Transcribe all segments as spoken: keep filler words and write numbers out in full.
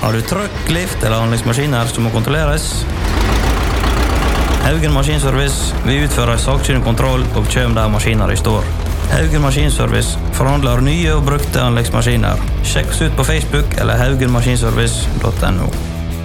Har du trøkk, lift eller anleggsmaskiner som må kontrolleres? Haugen Maskinservice, vi utfører sakkyndig kontroll og kjøm der maskiner i står. Haugen Maskinservice forhandler nye og brukte anleggsmaskiner. Sjekk oss ut på Facebook eller haugen maskinservice punktum no.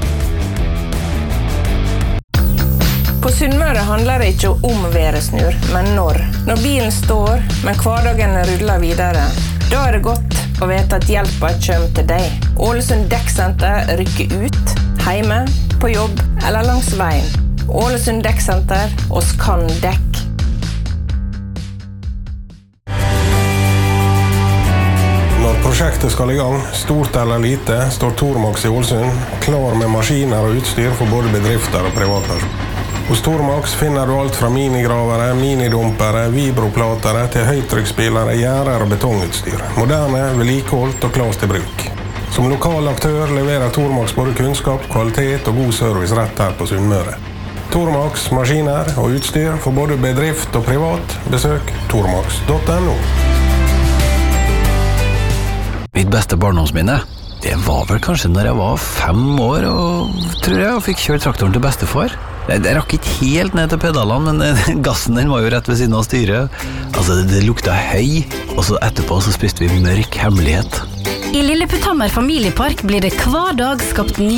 På Sunnmøre handler det ikke om væresnur, men når. Når bilen står, men hverdagen ruller videre, da er det godt å vite at hjelpa kommer til deg. Ålesund Dekksenter rykker ut, hjemme, på jobb eller langs veien. Ålesund Dekksenter, oss kan dekk. Når prosjektet skal i gang, stort eller lite, står Tormax i Ålesund klar med maskiner og utstyr for både bedrifter og privatpersoner. Hos Tormax finner du alt fra minigravere, minidumpere, vibroplatere til høytrykksspillere, gjerder og betongutstyr. Moderne, vedlikeholdt og klart til bruk. Som lokal aktør leverer Tormax både kunnskap, kvalitet og god service rett her på Sunnmøre. Tormax, maskiner og utstyr for både bedrift og privat. Besøk tormax punktum no. Mitt beste barndomsminne, det var vel kanskje når jeg var fem år og tror jeg fikk kjørt traktoren til bestefar. Jeg rakk ikke helt ned til pedalene, men gassen den var jo rett ved siden av styret. Altså, det, det lukta høy, og så etterpå så spiste vi mørk hemmelighet. I Lilleputthammer familiepark blir det hver dag skapt nye